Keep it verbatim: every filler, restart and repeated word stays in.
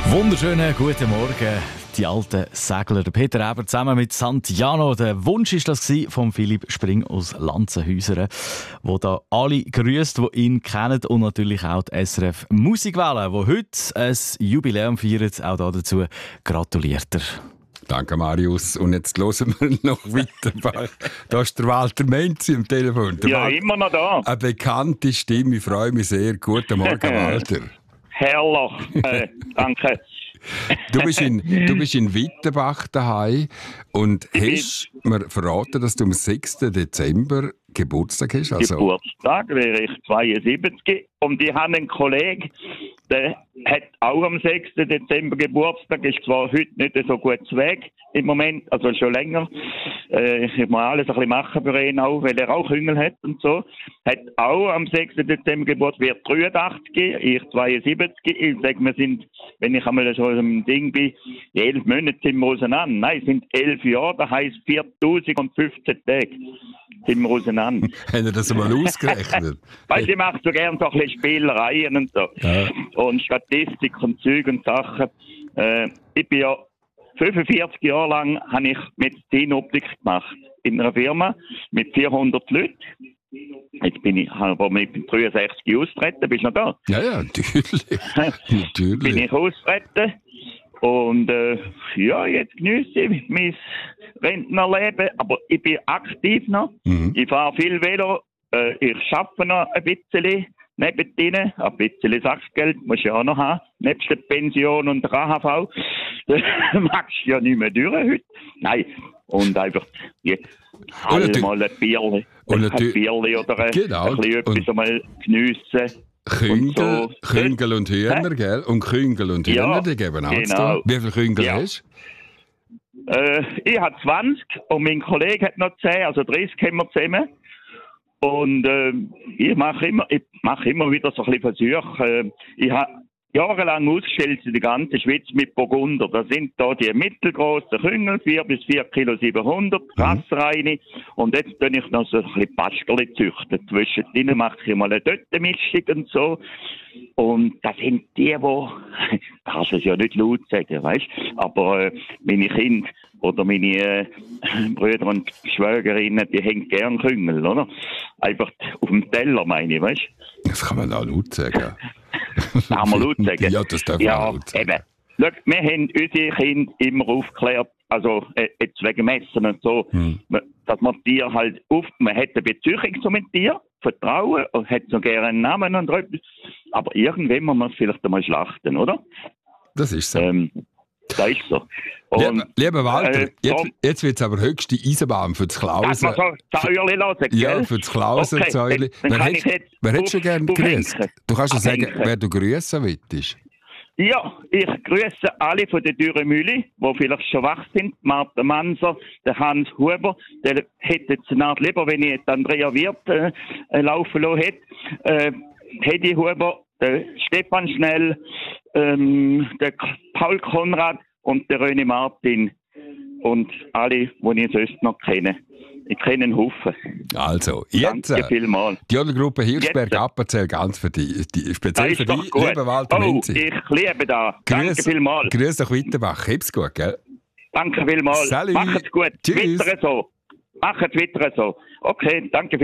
Wunderschönen guten Morgen, die alten Segler. Peter Eber zusammen mit Santiano. Der Wunsch war das von Philipp Spring aus Lanzenhäusern, wo da alle grüßt, die ihn kennen, und natürlich auch die S R F Musikwelle, die heute ein Jubiläum feiert. Auch dazu gratuliert er. Danke, Marius. Und jetzt hören wir noch weiter. Da ist der Walter Menzi am Telefon. Der ja, Walter, immer noch da. Eine bekannte Stimme, ich freue mich sehr. Guten Morgen, Walter. Herrlich, äh, danke. Du bist in, du bist in Wittenbach daheim und hast mir verraten, dass du am sechsten Dezember Geburtstag hast. Also Geburtstag wäre ich zweiundsiebzig und ich habe einen Kollegen, der hat auch am sechsten Dezember Geburtstag, ist zwar heute nicht so gut zu Weg im Moment, also schon länger. Äh, ich muss alles ein bisschen machen für ihn auch, weil er auch Hüngel hat und so. Hat auch am sechsten Dezember Geburtstag, wird dreiundachtzig, ich zweiundsiebzig. Ich sage, wir sind, wenn ich einmal so im Ding bin, elf Monate sind wir auseinander. Nein, es sind elf Jahre, das heisst viertausendfünfzehn Tage sind wir auseinander. Haben ihr das einmal ausgerechnet? Weißt du, ich mache so gerne so ein bisschen Spielereien und so. Ja. Und Statistik und Zeug und Sachen. Äh, ich bin ja fünfundvierzig Jahre lang habe ich Medizinoptik gemacht. In einer Firma mit vierhundert Leuten. Jetzt bin ich, aber mit dreiundsechzig austreten. Bist du noch da? Ja, ja, natürlich. natürlich. Bin ich austreten. Und äh, ja, jetzt genieße ich mein Rentnerleben. Aber ich bin aktiv noch. Mhm. Ich fahre viel Velo. Äh, ich arbeite noch ein bisschen nebendrin. Ein bisschen Sachgeld muss ich auch noch haben. Nebst der Pension und der A H V. Das magst du ja nicht mehr durch heute. Nein. Und einfach jetzt alle mal ein Bierli. Ein Bierli oder ein, genau. ein bisschen etwas einmal geniessen. Küngel und, so. Küngel und Hühner, Hä? Gell? Und Küngel und Hühner, ja, die geben auch genau. zu. Wie viele Küngel ja. hast du? Äh, ich habe zwanzig und mein Kollege hat noch zehn, also dreißig haben wir zusammen. Und äh, ich mache immer, ich mache immer wieder so ein bisschen Versuche. Äh, ich habe jahrelang ausgestellt in der ganzen Schweiz mit Burgunder. Da sind da die mittelgroßen Küngel, vier bis vier Kilo siebenhundert, Rassereine. Und jetzt tue ich noch so ein bisschen Pastorli züchten. Zwischendrin mache ich mal eine Döttenmischung und so. Und das sind die, die, kannst du es ja nicht laut sagen, weißt du, aber äh, meine Kinder oder meine äh, Brüder und Schwägerinnen, die haben gern Küngel, oder? Einfach auf dem Teller, meine ich, weißt du? Das kann man auch laut sagen. Das kann man laut sagen. Ja, das darf ja, man laut sagen. Eben. Schau, wir haben unsere Kinder immer aufgeklärt, also äh, jetzt wegen Messen und so, hm. dass man Tier halt auf, man hat eine Beziehung zu einem Tier, Vertrauen und hat so gerne einen Namen und etwas, aber irgendwann muss man es vielleicht einmal schlachten, oder? Das ist so. Ähm, das ist so. Und, lieber, lieber Walter, äh, jetzt, so, jetzt wird es aber höchste Eisenbahn für das Klausen. Darf man so Säuerli hören, Ja, gell? für das Klausen-Säuerli. Okay, wer hättest du gerne grüßt? Du kannst ja sagen, abhängen. wer du grüßen willst. Ja, ich grüße alle von der Dürremühle, die vielleicht schon wach sind. Martha Manser, der Hans Huber, der hätte jetzt eine Art lieber, wenn ich jetzt Andrea Wirth äh, laufen lassen hätte. Äh, Hedi Huber, der Stefan Schnell, ähm, der Paul Konrad und der René Martin. Und alle, die ich sonst noch kenne. Ich kenne einen Haufen. Also, jetzt Danke vielmals. die Gruppe Hirschberg-Appenzell ganz für dich. Die, speziell für dich, gut. lieber Walter Oh, Menzi. ich liebe das. Danke vielmals. Grüß dich Wittenbach. Hab's gut, gell? Danke vielmals. Salut. Macht's gut. Tschüss. Weiter so. Macht's weiter so. Okay, danke vielmals.